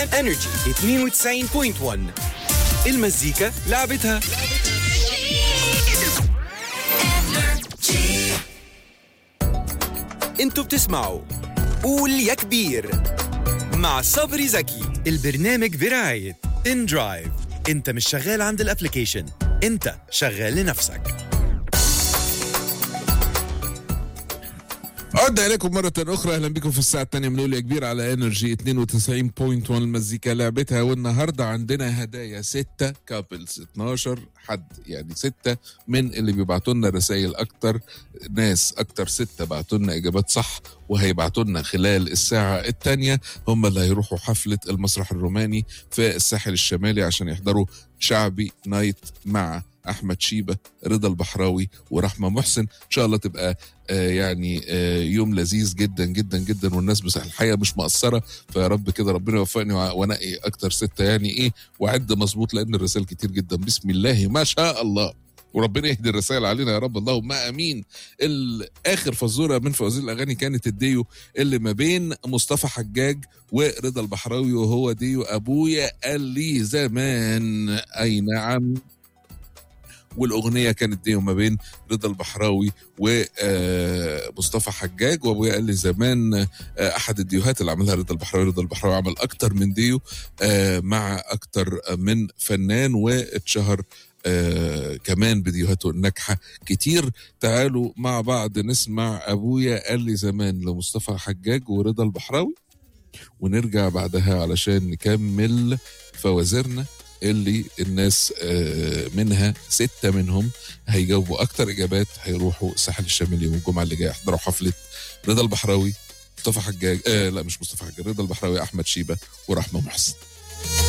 انرجي 92.1 المزيكا لعبتها. انتوا بتسمعوا قول يا كبير مع صبري زكي. البرنامج برعاية ان درايف. انت مش شغال عند الابليكيشن، انت شغال لنفسك. عدنا إليكم مرة أخرى. أهلا بكم في الساعة الثانية من قول يا كبير على انرجي 92.1 المزيكا لعبتها. والنهاردة عندنا هدايا 6 كابلز، 12 حد، يعني 6 من اللي بيبعتوا لنا رسائل أكتر ناس، أكتر 6 بعتوا لنا إجابات صح وهيبعتوا لنا خلال الساعة الثانية، هم اللي هيروحوا حفلة المسرح الروماني في الساحل الشمالي عشان يحضروا شعبي نايت مع أحمد شيبة، رضا البحراوي، ورحمة محسن. إن شاء الله تبقى يوم لذيذ جدا جدا جدا، والناس بس الحقيقة مش مقصرة، فيا رب كده ربنا يوفقني وانقي أكتر 6 يعني إيه وعد مظبوط، لأن الرسائل كتير جدا. بسم الله ما شاء الله، وربنا يهدي الرسائل علينا يا رب، اللهم امين. الاخر فزوره من فوازير الاغاني كانت الديو اللي ما بين مصطفى حجاج ورضا البحراوي، وهو ديو ابويا قال لي زمان. اي نعم. والاغنيه كانت ديو ما بين رضا البحراوي ومصطفى حجاج، وابويا قال لي زمان احد الديوهات اللي عملها رضا البحراوي. رضا البحراوي عمل اكتر من ديو مع اكتر من فنان، واتشهر كمان فيديوهاته الناجحة كتير. تعالوا مع بعض نسمع أبويا قال لي زمان لمصطفى حجاج ورضا البحراوي، ونرجع بعدها علشان نكمل فوازيرنا اللي الناس منها 6 منهم هيجاوبوا أكتر إجابات، هيروحوا الساحل الشمالي يوم الجمعة اللي جاي يحضروا حفلة رضا البحراوي، مصطفى حجاج لا مش مصطفى حجاج، رضا البحراوي، أحمد شيبة، ورحمة محسن.